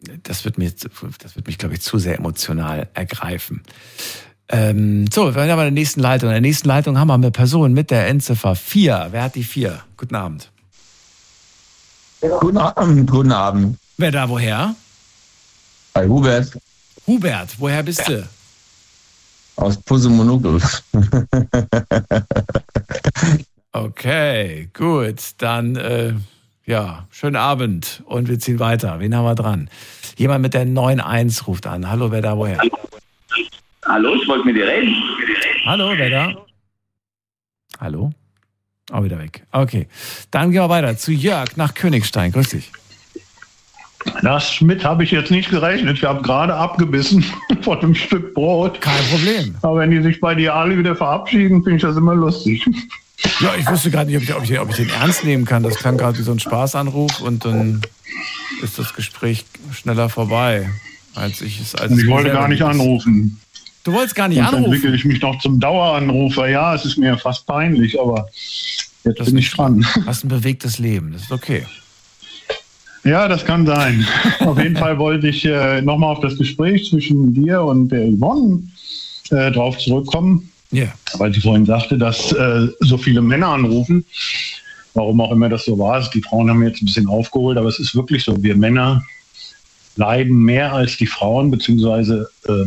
das wird mich, glaube ich, zu sehr emotional ergreifen. So, wir haben in der nächsten Leitung. In der nächsten Leitung haben wir eine Person mit der Endziffer 4. Wer hat die 4? Guten Abend. Guten Abend. Wer da, woher? Hi, Hubert. Hubert, woher bist du? Aus Pusemonukul. Okay, gut. Dann, schönen Abend und wir ziehen weiter. Wen haben wir dran? Jemand mit der 9.1 ruft an. Hallo, wer da, woher? Hallo, ich wollte mit dir reden. Hallo, wer da? Hallo? Auch wieder weg. Okay, dann gehen wir weiter zu Jörg nach Königstein. Grüß dich. Damit habe ich jetzt nicht gerechnet. Ich habe gerade abgebissen von einem Stück Brot. Kein Problem. Aber wenn die sich bei dir alle wieder verabschieden, finde ich das immer lustig. Ja, ich wusste gerade nicht, ob ich den ernst nehmen kann. Das klang gerade wie so ein Spaßanruf und dann ist das Gespräch schneller vorbei, als ich es als ich wollte gar nicht anrufen. Du wolltest gar nicht Sonst anrufen? entwickle ich mich noch zum Daueranrufer. Ja, es ist mir fast peinlich, aber jetzt bin ich dran. Du hast ein bewegtes Leben, das ist okay. Ja, das kann sein. Auf jeden Fall wollte ich nochmal auf das Gespräch zwischen dir und der Yvonne drauf zurückkommen. Ja. Weil sie vorhin sagte, dass so viele Männer anrufen. Warum auch immer das so war. Die Frauen haben jetzt ein bisschen aufgeholt, aber es ist wirklich so. Wir Männer leiden mehr als die Frauen, beziehungsweise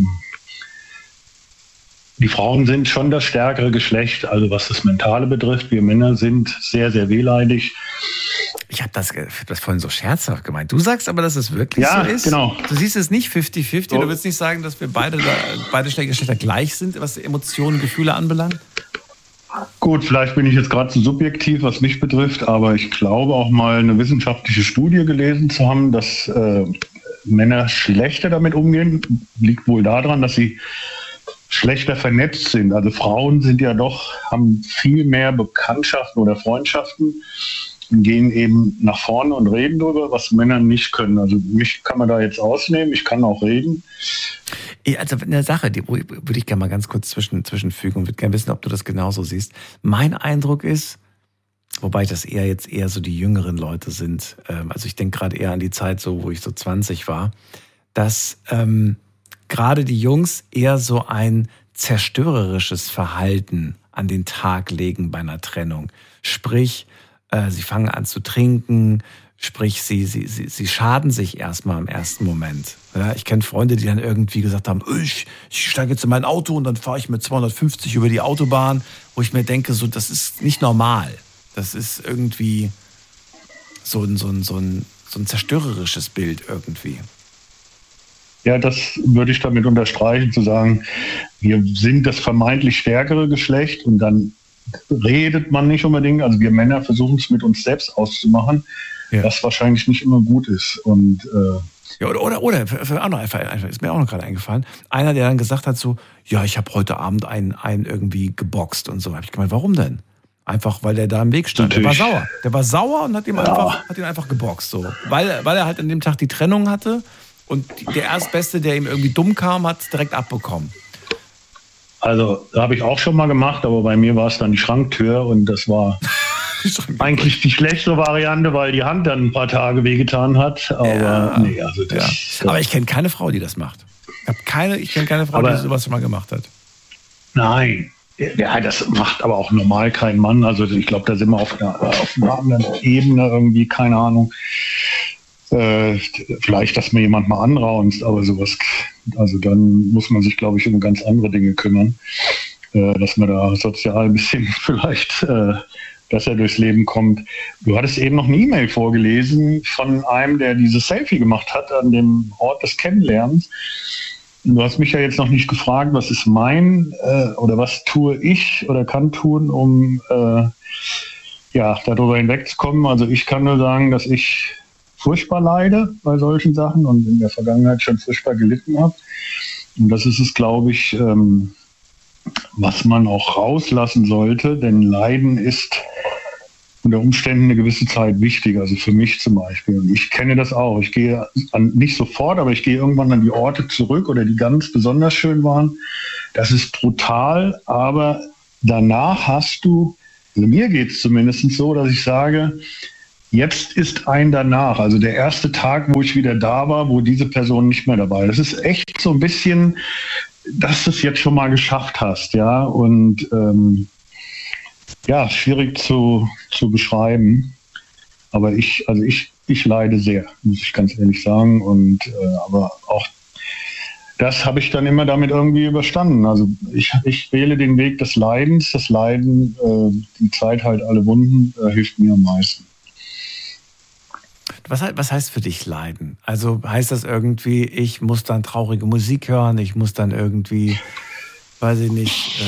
die Frauen sind schon das stärkere Geschlecht, also was das Mentale betrifft. Wir Männer sind sehr, sehr wehleidig. Ich habe das vorhin so scherzhaft gemeint. Du sagst aber, dass es wirklich so ist? Ja, genau. Du siehst es nicht 50-50. Du willst nicht sagen, dass wir beide Geschlechter gleich sind, was Emotionen, Gefühle anbelangt? Gut, vielleicht bin ich jetzt gerade zu subjektiv, was mich betrifft, aber ich glaube auch mal eine wissenschaftliche Studie gelesen zu haben, dass Männer schlechter damit umgehen. Liegt wohl daran, dass sie schlechter vernetzt sind. Also Frauen sind ja doch, haben viel mehr Bekanntschaften oder Freundschaften und gehen eben nach vorne und reden darüber, was Männer nicht können. Also mich kann man da jetzt ausnehmen, ich kann auch reden. Also eine Sache, die würde ich gerne mal ganz kurz zwischenfügen und würde gerne wissen, ob du das genauso siehst. Mein Eindruck ist, wobei das eher so die jüngeren Leute sind, also ich denke gerade eher an die Zeit, so wo ich so 20 war, dass gerade die Jungs eher so ein zerstörerisches Verhalten an den Tag legen bei einer Trennung. Sprich, sie fangen an zu trinken, sprich, sie schaden sich erstmal im ersten Moment. Ja, ich kenne Freunde, die dann irgendwie gesagt haben, ich steige jetzt in mein Auto und dann fahre ich mit 250 über die Autobahn, wo ich mir denke, so, das ist nicht normal. Das ist irgendwie so ein zerstörerisches Bild irgendwie. Ja, das würde ich damit unterstreichen, zu sagen, wir sind das vermeintlich stärkere Geschlecht und dann redet man nicht unbedingt. Also wir Männer versuchen es mit uns selbst auszumachen, was wahrscheinlich nicht immer gut ist. Und ja, oder ist mir auch noch gerade eingefallen, einer, der dann gesagt hat so, ja, ich habe heute Abend einen irgendwie geboxt und so. Habe ich gemeint, warum denn? Einfach, weil der da im Weg stand. Natürlich. Der war sauer und hat ihn einfach geboxt. So. Weil er halt an dem Tag die Trennung hatte und der Erstbeste, der ihm irgendwie dumm kam, hat es direkt abbekommen. Also, habe ich auch schon mal gemacht, aber bei mir war es dann die Schranktür und das war eigentlich die schlechtere Variante, weil die Hand dann ein paar Tage wehgetan hat. Aber nee, also das. Aber ich kenne keine Frau, die das macht. Ich kenne keine Frau, die sowas schon mal gemacht hat. Nein. Ja, das macht aber auch normal kein Mann. Also ich glaube, da sind wir auf einer anderen Ebene irgendwie, keine Ahnung. Vielleicht, dass mir jemand mal anraunst, aber sowas, also dann muss man sich, glaube ich, um ganz andere Dinge kümmern, dass man da sozial ein bisschen vielleicht besser durchs Leben kommt. Du hattest eben noch eine E-Mail vorgelesen von einem, der dieses Selfie gemacht hat an dem Ort des Kennenlernens. Du hast mich ja jetzt noch nicht gefragt, was ist oder was tue ich oder kann tun, um darüber hinwegzukommen. Also ich kann nur sagen, dass ich furchtbar leide bei solchen Sachen und in der Vergangenheit schon furchtbar gelitten habe. Und das ist es, glaube ich, was man auch rauslassen sollte, denn Leiden ist unter Umständen eine gewisse Zeit wichtig, also für mich zum Beispiel. Und ich kenne das auch. Ich gehe nicht sofort, aber ich gehe irgendwann an die Orte zurück oder die ganz besonders schön waren. Das ist brutal, aber danach hast du, also mir geht es zumindest so, dass ich sage, jetzt ist ein danach, also der erste Tag, wo ich wieder da war, wo diese Person nicht mehr dabei ist. Das ist echt so ein bisschen, dass du es jetzt schon mal geschafft hast, ja, und ja, schwierig zu beschreiben, aber ich leide sehr, muss ich ganz ehrlich sagen, und aber auch das habe ich dann immer damit irgendwie überstanden. Also ich wähle den Weg des Leidens. Das Leiden, die Zeit halt alle Wunden, hilft mir am meisten. Was heißt für dich Leiden? Also heißt das irgendwie, ich muss dann traurige Musik hören, ich muss dann irgendwie, weiß ich nicht,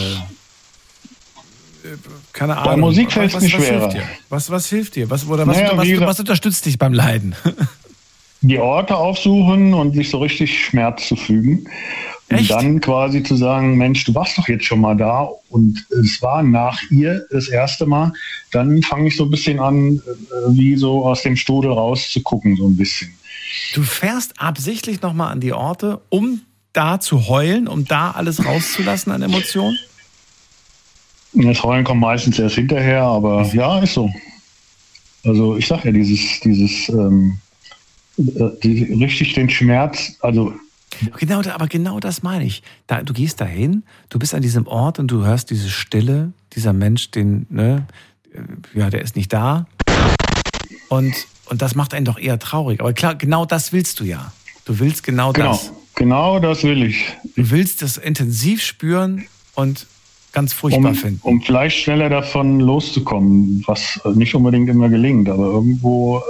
keine Ahnung. Bei Musik fällt es mir schwerer. Was hilft dir? Was unterstützt dich beim Leiden? Die Orte aufsuchen und sich so richtig Schmerz zu fügen. Und Echt? dann quasi zu sagen, Mensch, du warst doch jetzt schon mal da und es war nach ihr das erste Mal. Dann fange ich so ein bisschen an, wie so aus dem Strudel rauszugucken, so ein bisschen. Du fährst absichtlich nochmal an die Orte, um da zu heulen, um da alles rauszulassen an Emotionen? Das Heulen kommt meistens erst hinterher, aber ja, ist so. Also ich sag ja, richtig den Schmerz, also aber genau das meine ich. Du gehst dahin, du bist an diesem Ort und du hörst diese Stille, dieser Mensch, der ist nicht da. Und das macht einen doch eher traurig. Aber klar, genau das willst du ja. Du willst genau das. Genau das will ich. Du willst das intensiv spüren und ganz furchtbar finden. Um vielleicht schneller davon loszukommen, was nicht unbedingt immer gelingt, aber irgendwo,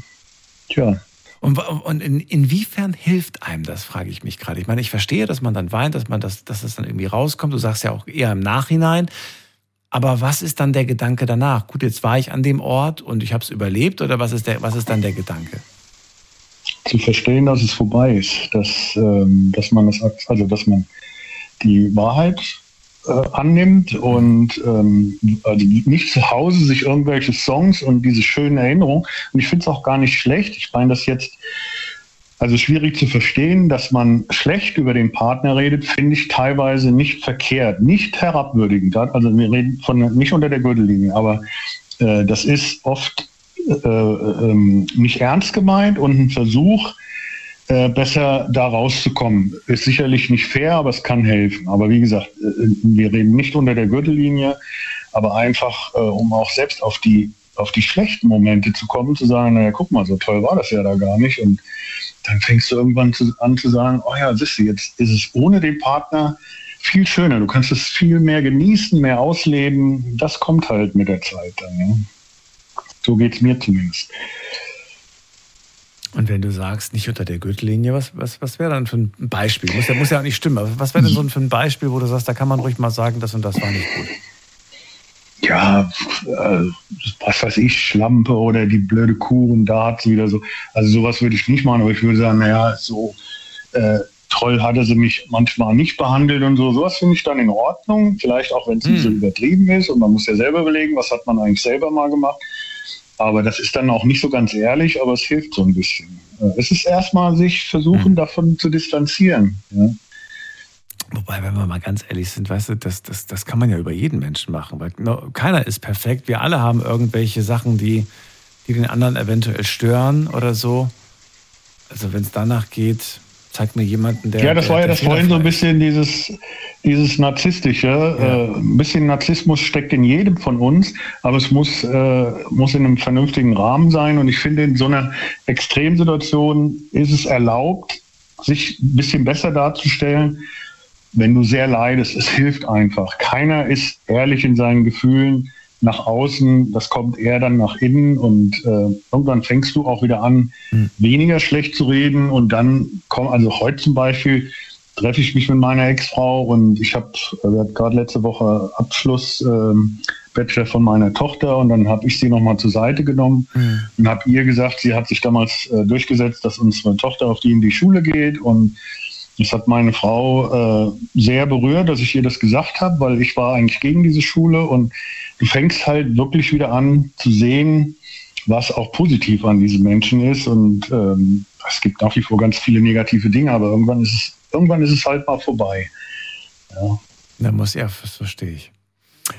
Und inwiefern hilft einem das, frage ich mich gerade. Ich meine, ich verstehe, dass man dann weint, dass es dann irgendwie rauskommt. Du sagst ja auch eher im Nachhinein. Aber was ist dann der Gedanke danach? Gut, jetzt war ich an dem Ort und ich habe es überlebt, oder was ist dann der Gedanke? Zu verstehen, dass es vorbei ist, dass man die Wahrheit annimmt und also nicht zu Hause sich irgendwelche Songs und diese schönen Erinnerungen. Und ich finde es auch gar nicht schlecht. Ich meine das jetzt, also schwierig zu verstehen, dass man schlecht über den Partner redet, finde ich teilweise nicht verkehrt, nicht herabwürdigend. Also wir reden nicht unter der Gürtellinie, aber das ist oft nicht ernst gemeint und ein Versuch, besser da rauszukommen. Ist sicherlich nicht fair, aber es kann helfen. Aber wie gesagt, wir reden nicht unter der Gürtellinie, aber einfach, um auch selbst auf die schlechten Momente zu kommen, zu sagen, naja, guck mal, so toll war das ja da gar nicht. Und dann fängst du irgendwann an zu sagen, oh ja, siehst du, jetzt ist es ohne den Partner viel schöner. Du kannst es viel mehr genießen, mehr ausleben. Das kommt halt mit der Zeit dann. Ja. So geht es mir zumindest. Und wenn du sagst, nicht unter der Gürtellinie, was wäre dann für ein Beispiel? Muss ja auch nicht stimmen, aber was wäre denn so für ein Beispiel, wo du sagst, da kann man ruhig mal sagen, das und das war nicht gut? Ja, was weiß ich, Schlampe oder die blöde Kuh und da hat sie wieder so. Also sowas würde ich nicht machen, aber ich würde sagen, naja, so toll hatte sie mich manchmal nicht behandelt und so. Sowas finde ich dann in Ordnung, vielleicht auch, wenn es nicht so übertrieben ist und man muss ja selber überlegen, was hat man eigentlich selber mal gemacht. Aber das ist dann auch nicht so ganz ehrlich, aber es hilft so ein bisschen. Es ist erstmal sich versuchen, davon zu distanzieren. Ja. Wobei, wenn wir mal ganz ehrlich sind, weißt du, das kann man ja über jeden Menschen machen, weil keiner ist perfekt. Wir alle haben irgendwelche Sachen, die den anderen eventuell stören oder so. Also wenn es danach geht, zeig mir jemanden, der... Ja, das war ja das vorhin so ein bisschen dieses Narzisstische. Ja. Ein bisschen Narzissmus steckt in jedem von uns, aber es muss in einem vernünftigen Rahmen sein. Und ich finde, in so einer Extremsituation ist es erlaubt, sich ein bisschen besser darzustellen, wenn du sehr leidest. Es hilft einfach. Keiner ist ehrlich in seinen Gefühlen nach außen. Das kommt eher dann nach innen und irgendwann fängst du auch wieder an, weniger schlecht zu reden. Und dann also heute zum Beispiel treffe ich mich mit meiner Ex-Frau und wir hatten gerade letzte Woche Abschluss Bachelor von meiner Tochter und dann habe ich sie nochmal zur Seite genommen und habe ihr gesagt, sie hat sich damals durchgesetzt, dass unsere Tochter auf die in die Schule geht und das hat meine Frau sehr berührt, dass ich ihr das gesagt habe, weil ich war eigentlich gegen diese Schule und du fängst halt wirklich wieder an zu sehen, was auch positiv an diesen Menschen ist und es gibt nach wie vor ganz viele negative Dinge, aber irgendwann ist es halt mal vorbei. Ja. Das verstehe ich.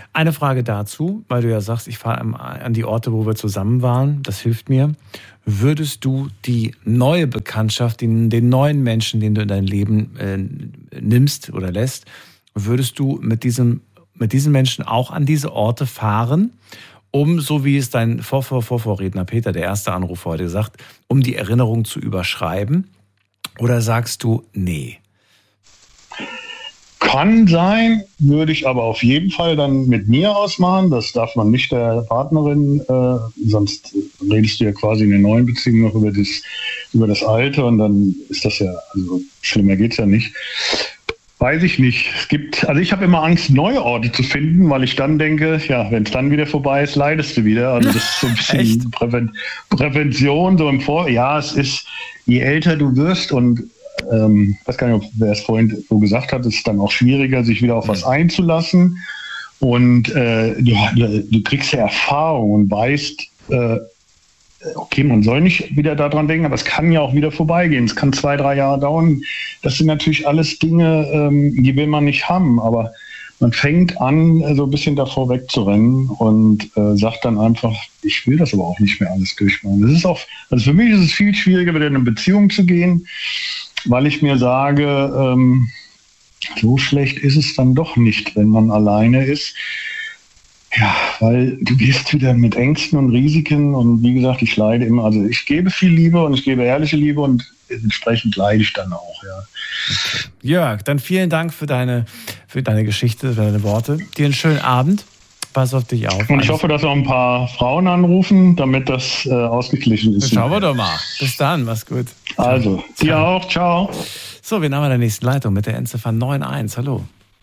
Eine Frage dazu, weil du ja sagst, ich fahre an die Orte, wo wir zusammen waren, das hilft mir. Würdest du die neue Bekanntschaft, den neuen Menschen, den du in dein Leben nimmst oder lässt, würdest du mit diesen Menschen auch an diese Orte fahren, um, so wie es dein Vorredner Peter, der erste Anrufer heute gesagt, um die Erinnerung zu überschreiben? Oder sagst du, nee? Kann sein, würde ich aber auf jeden Fall dann mit mir ausmachen. Das darf man nicht der Partnerin, sonst redest du ja quasi in der neuen Beziehung noch über das Alte und dann ist das ja, also schlimmer geht's ja nicht. Weiß ich nicht. Also ich habe immer Angst, neue Orte zu finden, weil ich dann denke, ja, wenn es dann wieder vorbei ist, leidest du wieder. Also das ist so ein bisschen Prävention, so ja, es ist, je älter du wirst und weiß gar nicht, wer es vorhin so gesagt hat, ist es dann auch schwieriger, sich wieder auf was einzulassen. Und du kriegst ja Erfahrung und weißt, okay, man soll nicht wieder daran denken, aber es kann ja auch wieder vorbeigehen. Es kann 2-3 Jahre dauern. Das sind natürlich alles Dinge, die will man nicht haben, aber man fängt an, so ein bisschen davor wegzurennen und sagt dann einfach, ich will das aber auch nicht mehr alles durchmachen. Das ist auch, also für mich ist es viel schwieriger, wieder in eine Beziehung zu gehen, weil ich mir sage, so schlecht ist es dann doch nicht, wenn man alleine ist. Ja, weil du gehst wieder mit Ängsten und Risiken und wie gesagt, ich leide immer, also ich gebe viel Liebe und ich gebe ehrliche Liebe und entsprechend leide ich dann auch, ja. Okay. Jörg, dann vielen Dank für deine Geschichte, für deine Worte. Dir einen schönen Abend. Pass auf dich auf. Und ich hoffe, dass auch ein paar Frauen anrufen, damit das ausgeglichen ist. Schauen wir doch mal. Bis dann, mach's gut. Also, dir auch. Ciao. So, wir haben an der nächsten Leitung mit der Endziffer 91. Hallo.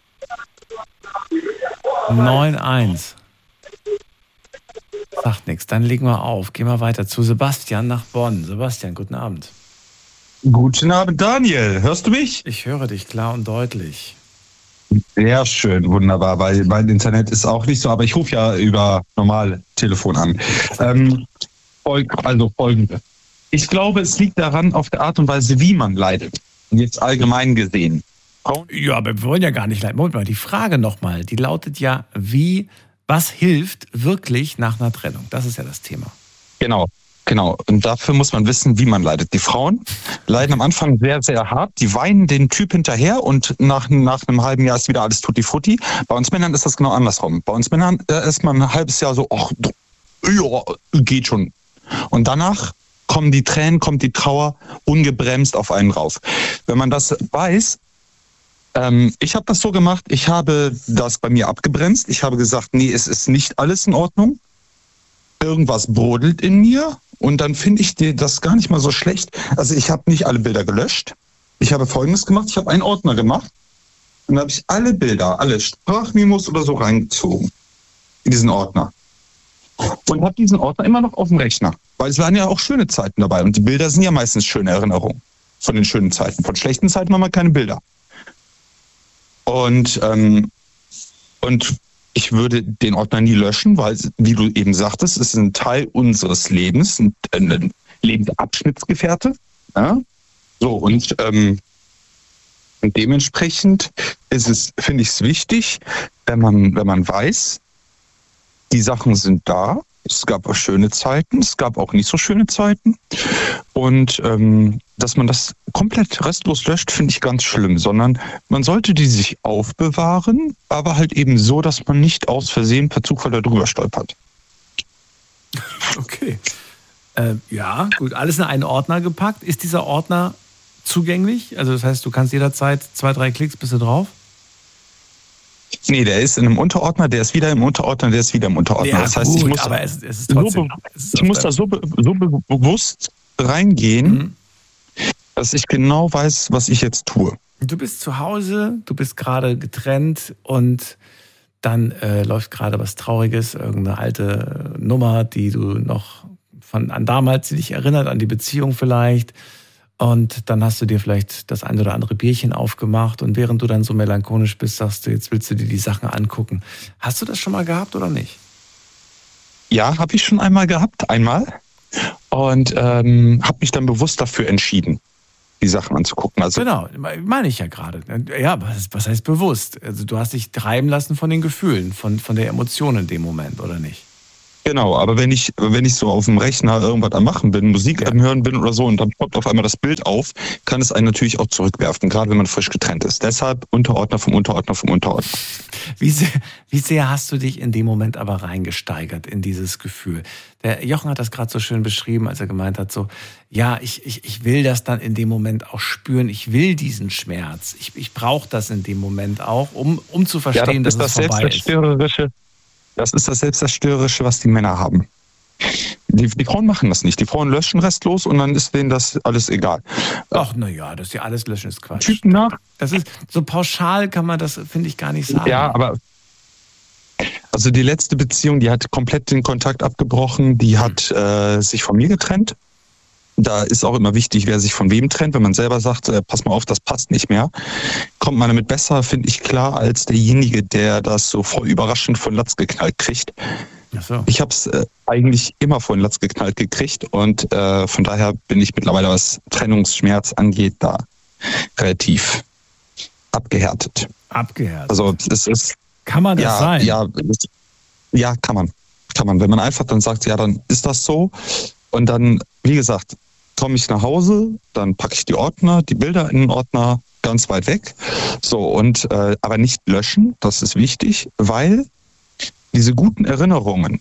9-1. Sagt nichts, dann legen wir auf. Gehen wir weiter zu Sebastian nach Bonn. Sebastian, guten Abend. Guten Abend, Daniel. Hörst du mich? Ich höre dich klar und deutlich. Sehr schön, wunderbar, weil mein Internet ist auch nicht so, aber ich rufe ja über normal Telefon an. Folgendes. Ich glaube, es liegt daran, auf der Art und Weise, wie man leidet. Und jetzt allgemein gesehen. Ja, aber wir wollen ja gar nicht leiden. Moment mal, die Frage nochmal, die lautet ja, was hilft wirklich nach einer Trennung? Das ist ja das Thema. Genau. Und dafür muss man wissen, wie man leidet. Die Frauen leiden am Anfang sehr, sehr hart. Die weinen den Typ hinterher und nach einem halben Jahr ist wieder alles tutti frutti. Bei uns Männern ist das genau andersrum. Bei uns Männern ist man ein halbes Jahr so, ach, ja, geht schon. Und danach kommen die Tränen, kommt die Trauer ungebremst auf einen rauf. Wenn man das weiß, ich habe das so gemacht, ich habe das bei mir abgebremst. Ich habe gesagt, nee, es ist nicht alles in Ordnung. Irgendwas brodelt in mir und dann finde ich das gar nicht mal so schlecht. Also ich habe nicht alle Bilder gelöscht. Ich habe Folgendes gemacht, ich habe einen Ordner gemacht und dann habe ich alle Bilder, alle Sprachmemos oder so reingezogen in diesen Ordner. Und habe diesen Ordner immer noch auf dem Rechner, weil es waren ja auch schöne Zeiten dabei und die Bilder sind ja meistens schöne Erinnerungen von den schönen Zeiten. Von schlechten Zeiten haben wir keine Bilder. Und ich würde den Ordner nie löschen, weil, wie du eben sagtest, es ist ein Teil unseres Lebens, ein Lebensabschnittsgefährte. Ja? So, und dementsprechend finde ich es wichtig, wenn man weiß, die Sachen sind da. Es gab auch schöne Zeiten, es gab auch nicht so schöne Zeiten. Und dass man das komplett restlos löscht, finde ich ganz schlimm, sondern man sollte die sich aufbewahren, aber halt eben so, dass man nicht aus Versehen per Zufall da drüber stolpert. Okay. Ja, gut, alles in einen Ordner gepackt. Ist dieser Ordner zugänglich? Also das heißt, du kannst jederzeit 2-3 Klicks, bist du drauf? Nee, der ist in einem Unterordner, der ist wieder im Unterordner, der ist wieder im Unterordner. Ja, das heißt, gut, ich muss, aber es ist trotzdem, ich muss da so bewusst reingehen, dass ich genau weiß, was ich jetzt tue. Du bist zu Hause, du bist gerade getrennt und dann läuft gerade was Trauriges, irgendeine alte Nummer, die du noch an damals, die dich erinnert, an die Beziehung vielleicht. Und dann hast du dir vielleicht das ein oder andere Bierchen aufgemacht und während du dann so melancholisch bist, sagst du, jetzt willst du dir die Sachen angucken. Hast du das schon mal gehabt oder nicht? Ja, habe ich schon einmal gehabt, und habe mich dann bewusst dafür entschieden, die Sachen anzugucken. Also Genau, meine ich ja gerade. Ja, was heißt bewusst? Also du hast dich treiben lassen von den Gefühlen, von der Emotion in dem Moment, oder nicht? genau, aber wenn ich so auf dem Rechner irgendwas am Machen bin, Musik am Hören bin oder so und dann poppt auf einmal das Bild auf, kann es einen natürlich auch zurückwerfen, gerade wenn man frisch getrennt ist. Deshalb Unterordner vom Unterordner vom Unterordner. Wie sehr hast du dich in dem Moment aber reingesteigert in dieses Gefühl? Der Jochen hat das gerade so schön beschrieben, als er gemeint hat, so, ja, ich will das dann in dem Moment auch spüren, ich will diesen Schmerz, ich brauche das in dem Moment auch, um zu verstehen, dass es vorbei ist. Das ist das Selbstzerstörerische, was die Männer haben. Die Frauen machen das nicht. Die Frauen löschen restlos und dann ist denen das alles egal. Ach, naja, das hier alles löschen ist Quatsch. Typen nach. Das ist, so pauschal kann man das, finde ich, gar nicht sagen. Ja, aber also die letzte Beziehung, die hat komplett den Kontakt abgebrochen, die hat sich von mir getrennt. Da ist auch immer wichtig, wer sich von wem trennt. Wenn man selber sagt, pass mal auf, das passt nicht mehr, kommt man damit besser, finde ich, klar, als derjenige, der das so voll überraschend von Latz geknallt kriegt. Ach so. Ich habe es eigentlich immer von Latz geknallt gekriegt und von daher bin ich mittlerweile, was Trennungsschmerz angeht, da relativ abgehärtet. Abgehärtet. Also es ist... Kann man das sein? Ja, kann man. Wenn man einfach dann sagt, ja, dann ist das so. Und dann, wie gesagt, komme ich nach Hause, dann packe ich die Ordner, die Bilder in den Ordner ganz weit weg. So, und aber nicht löschen, das ist wichtig, weil diese guten Erinnerungen,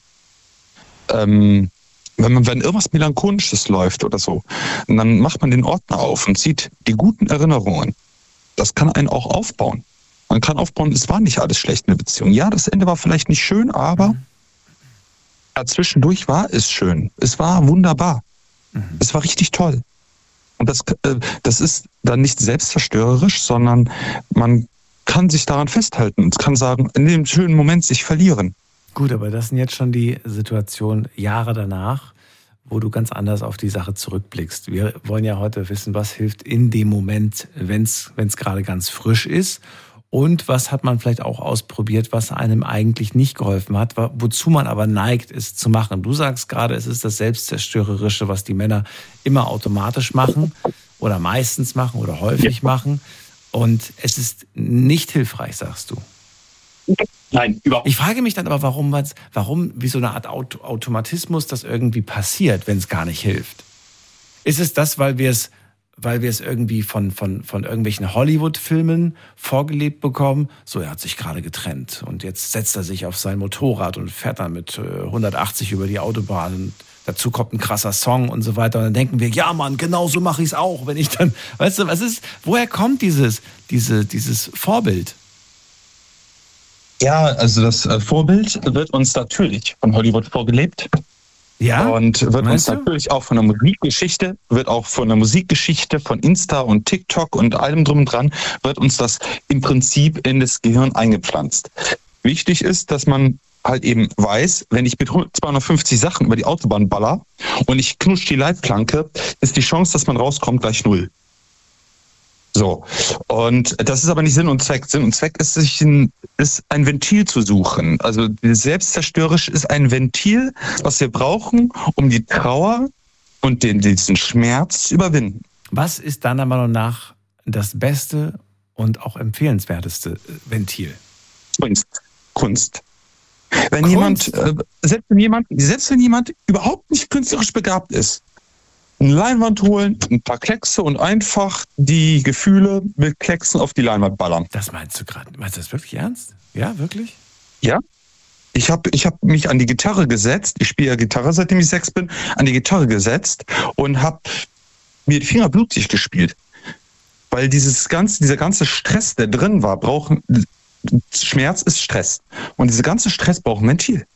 wenn irgendwas Melancholisches läuft oder so, dann macht man den Ordner auf und sieht die guten Erinnerungen. Das kann einen auch aufbauen. Man kann aufbauen, es war nicht alles schlecht in der Beziehung. Ja, das Ende war vielleicht nicht schön, aber zwischendurch war es schön. Es war wunderbar. Es war richtig toll. Und das ist dann nicht selbstzerstörerisch, sondern man kann sich daran festhalten und kann sagen, in dem schönen Moment sich verlieren. Gut, aber das sind jetzt schon die Situationen Jahre danach, wo du ganz anders auf die Sache zurückblickst. Wir wollen ja heute wissen, was hilft in dem Moment, wenn es gerade ganz frisch ist. Und was hat man vielleicht auch ausprobiert, was einem eigentlich nicht geholfen hat, wozu man aber neigt, es zu machen. Du sagst gerade, es ist das Selbstzerstörerische, was die Männer immer automatisch machen oder meistens machen oder häufig machen. Und es ist nicht hilfreich, sagst du. Nein, überhaupt nicht. Ich frage mich dann aber, warum wie so eine Art Automatismus das irgendwie passiert, wenn es gar nicht hilft. Ist es das, weil wir es irgendwie von irgendwelchen Hollywood-Filmen vorgelebt bekommen? So, er hat sich gerade getrennt und jetzt setzt er sich auf sein Motorrad und fährt dann mit 180 über die Autobahn. Und dazu kommt ein krasser Song und so weiter. Und dann denken wir, ja Mann, genau so mache ich es auch. Wenn ich dann, weißt du, woher kommt dieses Vorbild? Ja, also das Vorbild wird uns natürlich von Hollywood vorgelebt. Ja? Und wird uns Meinst du? natürlich auch von der Musikgeschichte, von Insta und TikTok und allem drum und dran, wird uns das im Prinzip in das Gehirn eingepflanzt. Wichtig ist, dass man halt eben weiß, wenn ich mit 250 Sachen über die Autobahn baller und ich knutsche die Leitplanke, ist die Chance, dass man rauskommt, gleich 0. So. Und das ist aber nicht Sinn und Zweck. Sinn und Zweck ist ein Ventil zu suchen. Also selbstzerstörerisch ist ein Ventil, was wir brauchen, um die Trauer und diesen Schmerz zu überwinden. Was ist deiner Meinung nach das beste und auch empfehlenswerteste Ventil? Kunst. Selbst wenn jemand überhaupt nicht künstlerisch begabt ist, eine Leinwand holen, ein paar Kleckse und einfach die Gefühle mit Klecksen auf die Leinwand ballern. Das meinst du gerade? Meinst du das wirklich ernst? Ja, wirklich? Ja. Ich hab mich an die Gitarre gesetzt, ich spiele ja Gitarre, seitdem ich 6 bin, an die Gitarre gesetzt und habe mir die Finger blutig gespielt. Weil dieser ganze Stress, der drin war, Schmerz ist Stress. Und dieser ganze Stress braucht ein Ventil.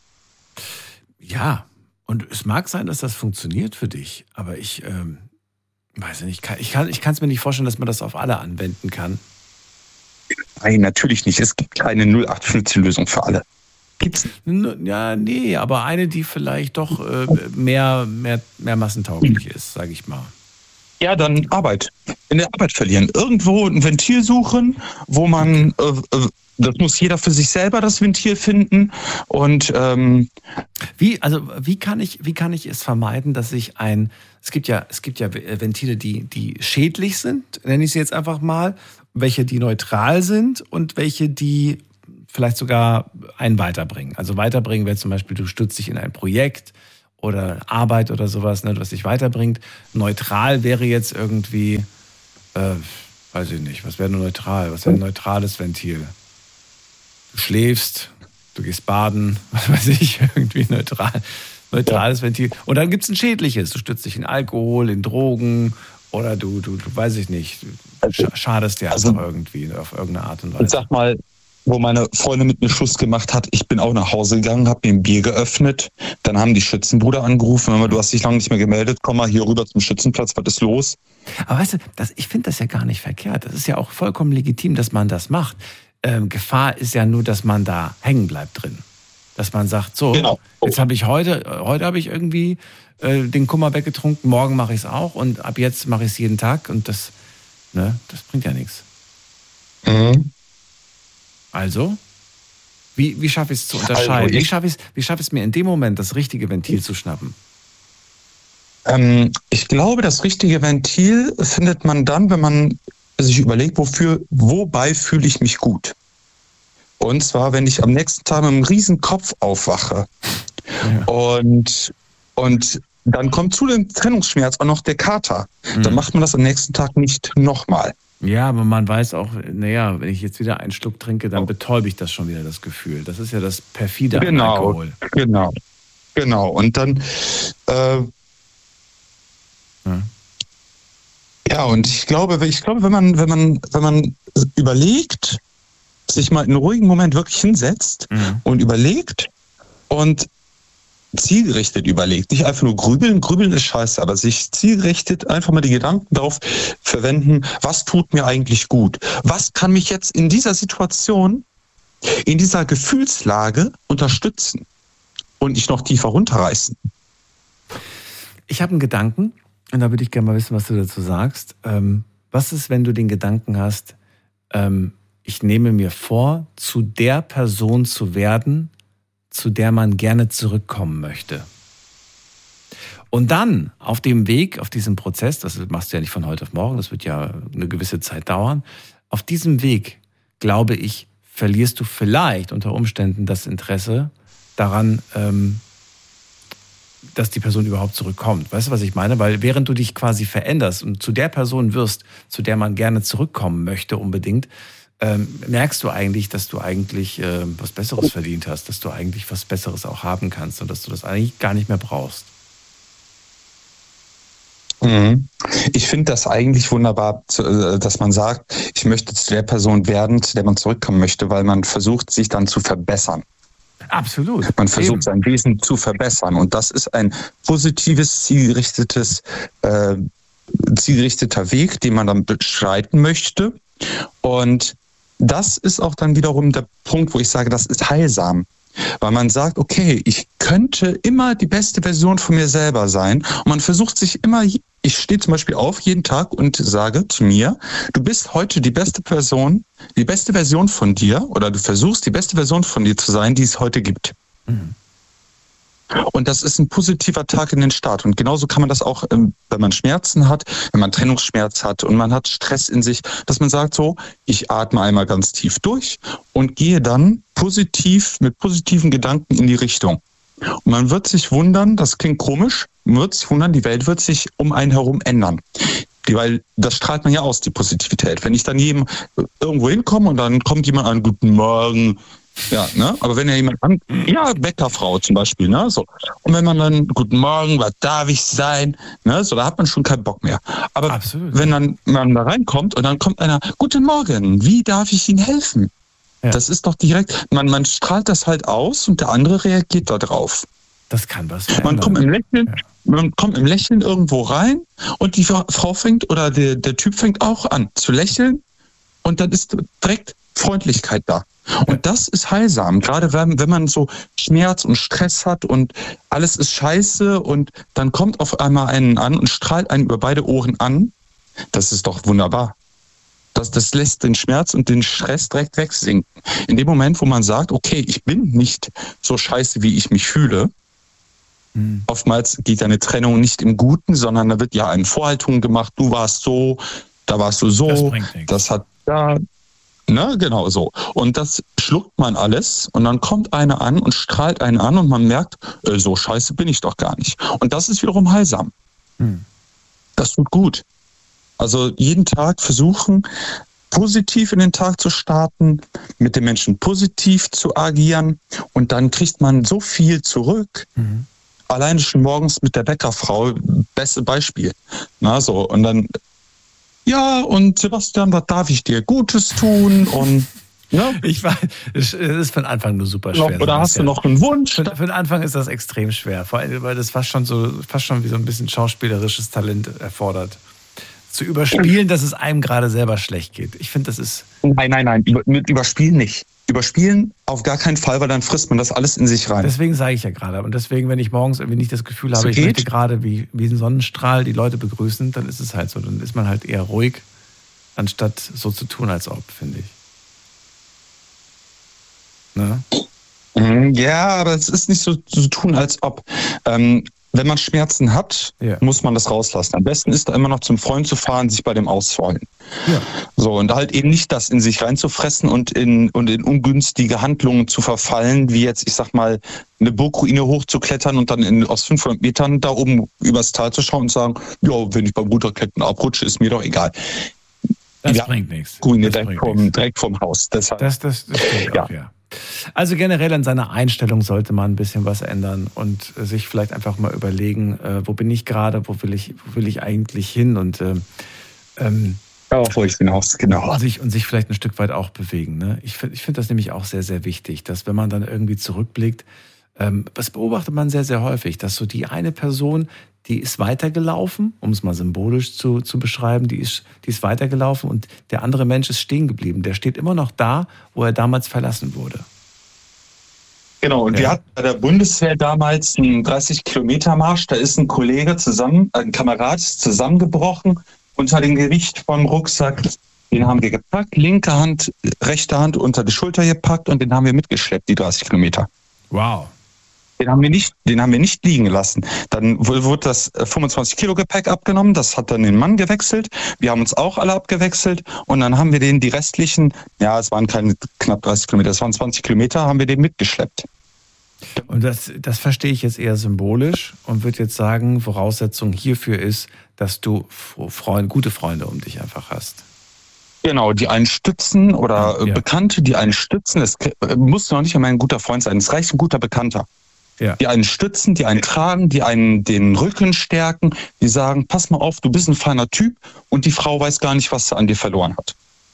Ja. Und es mag sein, dass das funktioniert für dich, aber ich weiß nicht, ich kann es mir nicht vorstellen, dass man das auf alle anwenden kann. Nein, natürlich nicht. Es gibt keine 0815-Lösung für alle. Gibt's? Ja, nee, aber eine, die vielleicht doch mehr massentauglich ist, sage ich mal. Ja, dann Arbeit. In der Arbeit verlieren. Irgendwo ein Ventil suchen, wo man das muss jeder für sich selber das Ventil finden. Und wie kann ich es vermeiden, dass ich es gibt ja Ventile, die schädlich sind, nenne ich sie jetzt einfach mal, welche die neutral sind und welche die vielleicht sogar einen weiterbringen. Also weiterbringen wäre zum Beispiel, du stützt dich in ein Projekt oder Arbeit oder sowas, ne, was dich weiterbringt. Neutral wäre jetzt irgendwie, weiß ich nicht, was wäre neutral? Was wäre ein neutrales Ventil? Du schläfst, du gehst baden, was weiß ich, irgendwie neutrales Ventil. Und dann gibt es ein schädliches. Du stützt dich in Alkohol, in Drogen oder du weiß ich nicht, schadest dir einfach irgendwie auf irgendeine Art und Weise. Ich sag mal, wo meine Freundin mit mir Schluss gemacht hat, ich bin auch nach Hause gegangen, habe mir ein Bier geöffnet, dann haben die Schützenbrüder angerufen, du hast dich lange nicht mehr gemeldet, komm mal hier rüber zum Schützenplatz, was ist los? Aber weißt du, ich finde das ja gar nicht verkehrt. Das ist ja auch vollkommen legitim, dass man das macht. Gefahr ist ja nur, dass man da hängen bleibt drin. Dass man sagt, so, genau. Jetzt habe ich heute habe ich irgendwie den Kummer weggetrunken, morgen mache ich es auch und ab jetzt mache ich es jeden Tag und das bringt ja nichts. Mhm. Also, wie schaffe ich es zu unterscheiden? Wie schaffe ich es mir in dem Moment, das richtige Ventil zu schnappen? Ich glaube, das richtige Ventil findet man dann, wenn man sich überlegt, wobei fühle ich mich gut. Und zwar, wenn ich am nächsten Tag mit einem riesen Kopf aufwache. Ja. Und dann kommt zu dem Trennungsschmerz auch noch der Kater. Dann macht man das am nächsten Tag nicht nochmal. Ja, aber man weiß auch, wenn ich jetzt wieder einen Schluck trinke, dann betäube ich das schon wieder, das Gefühl. Das ist ja das perfide an Alkohol. Genau. Und dann und ich glaube, wenn man überlegt, sich mal in einem ruhigen Moment wirklich hinsetzt und überlegt und zielgerichtet überlegt, nicht einfach nur grübeln ist scheiße, aber sich zielgerichtet einfach mal die Gedanken darauf verwenden, was tut mir eigentlich gut? Was kann mich jetzt in dieser Situation, in dieser Gefühlslage unterstützen und nicht noch tiefer runterreißen? Ich habe einen Gedanken und da würde ich gerne mal wissen, was du dazu sagst. Was ist, wenn du den Gedanken hast, ich nehme mir vor, zu der Person zu werden, zu der man gerne zurückkommen möchte. Und dann auf dem Weg, auf diesem Prozess, das machst du ja nicht von heute auf morgen, das wird ja eine gewisse Zeit dauern, auf diesem Weg, glaube ich, verlierst du vielleicht unter Umständen das Interesse daran, dass die Person überhaupt zurückkommt. Weißt du, was ich meine? Weil während du dich quasi veränderst und zu der Person wirst, zu der man gerne zurückkommen möchte unbedingt, merkst du eigentlich, dass du eigentlich was Besseres verdient hast, dass du eigentlich was Besseres auch haben kannst und dass du das eigentlich gar nicht mehr brauchst. Ich finde das eigentlich wunderbar, dass man sagt, ich möchte zu der Person werden, zu der man zurückkommen möchte, weil man versucht, sich dann zu verbessern. Absolut. Man versucht sein Wesen zu verbessern und das ist ein positives, zielgerichteter Weg, den man dann beschreiten möchte. Und das ist auch dann wiederum der Punkt, wo ich sage, das ist heilsam. Weil man sagt, okay, ich könnte immer die beste Version von mir selber sein. Und man versucht sich immer, ich stehe zum Beispiel auf jeden Tag und sage zu mir, du bist heute die beste Version von dir oder du versuchst die beste Version von dir zu sein, die es heute gibt. Mhm. Und das ist ein positiver Tag in den Start. Und genauso kann man das auch, wenn man Schmerzen hat, wenn man Trennungsschmerz hat und man hat Stress in sich, dass man sagt so, ich atme einmal ganz tief durch und gehe dann mit positiven Gedanken in die Richtung. Und man wird sich wundern, das klingt komisch, man wird sich wundern, die Welt wird sich um einen herum ändern. Weil das strahlt man ja aus, die Positivität. Wenn ich dann irgendwo hinkomme und dann kommt jemand an, guten Morgen, ja, ne? Aber wenn ja jemand Bäckerfrau zum Beispiel, ne? So. Und wenn man dann, guten Morgen, was darf ich sein? Ne? So, da hat man schon keinen Bock mehr. Aber absolut, wenn dann man da reinkommt und dann kommt einer, guten Morgen, wie darf ich Ihnen helfen? Ja. Das ist doch direkt, man strahlt das halt aus und der andere reagiert da drauf. Das kann was verändern. Man kommt im Lächeln irgendwo rein und die Frau fängt oder der Typ fängt auch an zu lächeln und dann ist direkt Freundlichkeit da. Und das ist heilsam, gerade wenn man so Schmerz und Stress hat und alles ist scheiße und dann kommt auf einmal einen an und strahlt einen über beide Ohren an. Das ist doch wunderbar. Das lässt den Schmerz und den Stress direkt wegsinken. In dem Moment, wo man sagt, okay, ich bin nicht so scheiße, wie ich mich fühle. Oftmals geht eine Trennung nicht im Guten, sondern da wird ja eine Vorhaltung gemacht, du warst so, da warst du so, das hat da, ne, genau so. Und das schluckt man alles und dann kommt einer an und strahlt einen an und man merkt, so scheiße bin ich doch gar nicht. Und das ist wiederum heilsam. Das tut gut. Also jeden Tag versuchen, positiv in den Tag zu starten, mit den Menschen positiv zu agieren und dann kriegt man so viel zurück. Alleine schon morgens mit der Bäckerfrau, beste Beispiel. Na, so, und dann, ja, und Sebastian, was darf ich dir Gutes tun? Und, ja. Ich weiß, es ist von Anfang nur super schwer. Oder hast du noch einen Wunsch? Für den Anfang ist das extrem schwer, vor allem, weil das fast schon wie so ein bisschen schauspielerisches Talent erfordert. Zu überspielen, dass es einem gerade selber schlecht geht. Ich finde, das ist... Nein, mit Überspielen nicht. Überspielen auf gar keinen Fall, weil dann frisst man das alles in sich rein. Deswegen sage ich ja gerade. Und deswegen, wenn ich morgens irgendwie nicht das Gefühl habe, ich möchte gerade wie ein Sonnenstrahl die Leute begrüßen, dann ist es halt so. Dann ist man halt eher ruhig, anstatt so zu tun, als ob, finde ich. Ne? Ja, aber es ist nicht so zu tun, als ob. Wenn man Schmerzen hat, muss man das rauslassen. Am besten ist da immer noch zum Freund zu fahren, sich bei dem auszuheulen. Ja. So, und halt eben nicht das in sich reinzufressen und in ungünstige Handlungen zu verfallen, wie jetzt, ich sag mal, eine Burgruine hochzuklettern und dann aus 500 Metern da oben übers Tal zu schauen und sagen, ja, wenn ich beim Runterklettern abrutsche, ist mir doch egal. Das bringt nichts. Ruine direkt vom Haus. Deshalb. Das stimmt auch, ja. Also generell an seiner Einstellung sollte man ein bisschen was ändern und sich vielleicht einfach mal überlegen, wo bin ich gerade, wo will ich eigentlich hin und wo ich hinaus, genau. Und sich vielleicht ein Stück weit auch bewegen. Ne? Ich finde das nämlich auch sehr, sehr wichtig, dass wenn man dann irgendwie zurückblickt, das beobachtet man sehr, sehr häufig, dass so die eine Person, die ist weitergelaufen, um es mal symbolisch zu beschreiben, die ist weitergelaufen und der andere Mensch ist stehen geblieben. Der steht immer noch da, wo er damals verlassen wurde. Genau, und wir hatten bei der Bundeswehr damals einen 30-Kilometer-Marsch, da ist ein Kamerad zusammengebrochen unter dem Gewicht vom Rucksack. Den haben wir gepackt, linke Hand, rechte Hand unter die Schulter gepackt und den haben wir mitgeschleppt, die 30 Kilometer. Wow. Den haben wir nicht liegen lassen. Dann wurde das 25 Kilo Gepäck abgenommen, das hat dann den Mann gewechselt. Wir haben uns auch alle abgewechselt und dann haben wir die restlichen, es waren keine knapp 30 Kilometer, es waren 20 Kilometer, haben wir den mitgeschleppt. Und das verstehe ich jetzt eher symbolisch und würde jetzt sagen, Voraussetzung hierfür ist, dass du gute Freunde um dich einfach hast. Genau, die einen stützen oder Bekannte, die einen stützen. Es muss noch nicht einmal ein guter Freund sein, es reicht ein guter Bekannter. Ja. Die einen stützen, die einen tragen, die einen den Rücken stärken, die sagen, pass mal auf, du bist ein feiner Typ und die Frau weiß gar nicht, was sie an dir verloren hat.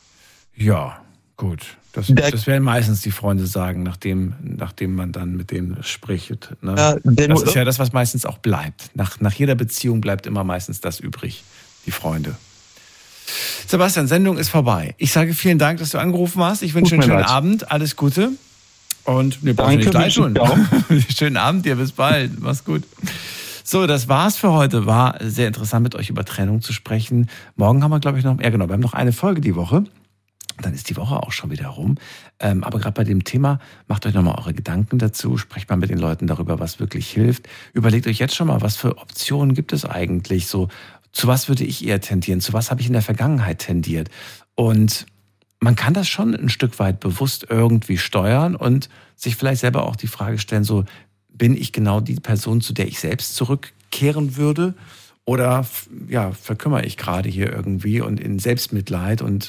Ja, gut. Das werden meistens die Freunde sagen, nachdem man dann mit denen spricht. Ne? Das ist ja das, was meistens auch bleibt. Nach jeder Beziehung bleibt immer meistens das übrig, die Freunde. Sebastian, Sendung ist vorbei. Ich sage vielen Dank, dass du angerufen hast. Ich wünsche einen schönen Abend, alles Gute. Und wir brauchen nicht gleich schon. Schönen Abend dir, bis bald. Mach's gut. So, das war's für heute. War sehr interessant, mit euch über Trennung zu sprechen. Morgen haben wir, glaube ich, wir haben noch eine Folge die Woche. Dann ist die Woche auch schon wieder rum. Aber gerade bei dem Thema, macht euch nochmal eure Gedanken dazu. Sprecht mal mit den Leuten darüber, was wirklich hilft. Überlegt euch jetzt schon mal, was für Optionen gibt es eigentlich? So, zu was würde ich eher tendieren? Zu was habe ich in der Vergangenheit tendiert? Und man kann das schon ein Stück weit bewusst irgendwie steuern und sich vielleicht selber auch die Frage stellen, so, bin ich genau die Person, zu der ich selbst zurückkehren würde? Oder verkümmere ich gerade hier irgendwie und in Selbstmitleid und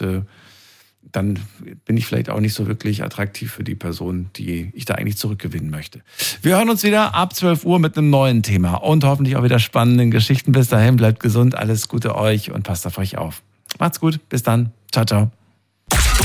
dann bin ich vielleicht auch nicht so wirklich attraktiv für die Person, die ich da eigentlich zurückgewinnen möchte. Wir hören uns wieder ab 12 Uhr mit einem neuen Thema und hoffentlich auch wieder spannenden Geschichten. Bis dahin, bleibt gesund, alles Gute euch und passt auf euch auf. Macht's gut, bis dann. Ciao, ciao.